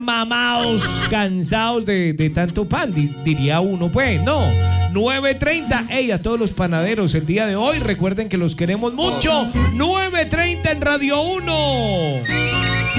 mamados, cansados de tanto pan, diría uno, pues, no. 9:30, a todos los panaderos el día de hoy, recuerden que los queremos mucho. 9:30 en Radio 1.